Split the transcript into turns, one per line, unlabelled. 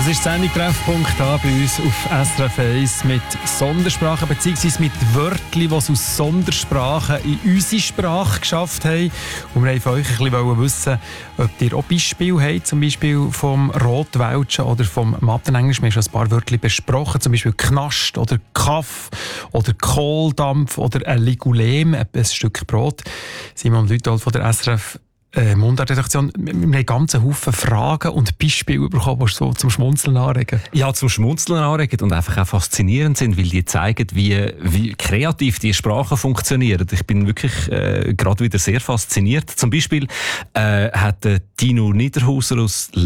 ist die Sendung «Treffpunkt» hier bei uns auf SRF 1 mit Sondersprachen bzw. mit Wörtern, die es aus Sondersprachen in unsere Sprache geschafft haben. Und wir wollten von euch ein bisschen wissen, ob ihr auch Beispiele habt, zum Beispiel vom Rotwelschen oder vom Mattenenglisch. Wir haben schon ein paar Wörter besprochen, zum Beispiel Knast oder Kaff oder Kohldampf oder ein Ligulem, ein Stück Brot. Simon Lüthold von der SRF Mundartredaktion. Wir haben einen ganzen Haufen Fragen und Beispiele bekommen, die so zum Schmunzeln anregen.
Ja, zum Schmunzeln anregen und einfach auch faszinierend sind, weil die zeigen, wie kreativ die Sprachen funktionieren. Ich bin wirklich gerade wieder sehr fasziniert. Zum Beispiel hat Tino Niederhauser aus